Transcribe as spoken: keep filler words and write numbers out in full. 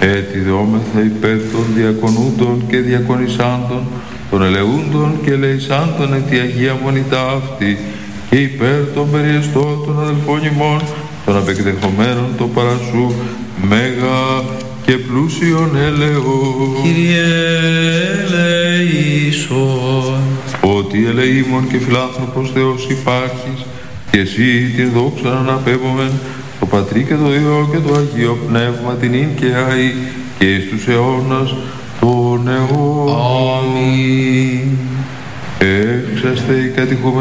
Έτσι δεόμεθα υπέρ των διακονούντων και διακονισάντων, των ελεούντων και ελεησάντων εν τη Αγία Μονητά αυτή, και υπέρ των περιεστών των αδελφών ημών, των απεκδεχομένων το παρασού, μέγα και πλούσιον έλεος. Κύριε ελεήσον. Ότι ελεήμων και φιλάνθρωπος Θεός υπάρχεις, και εσύ την δόξα αναπέμπομεν, το Πατρί και το Υιό και το Αγίο Πνεύμα την ίν και αεί, και εις τους αιώνας των αιώνων. Αμήν. Έξαστε οι κατηχούμενοι